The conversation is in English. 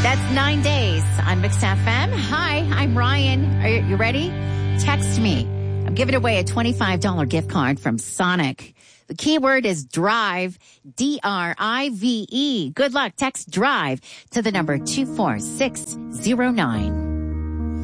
That's 9 days on Mix FM. Hi, I'm Ryan. Are you ready? Text me. I'm giving away a $25 gift card from Sonic. The keyword is drive, DRIVE. Good luck. Text drive to the number 24609.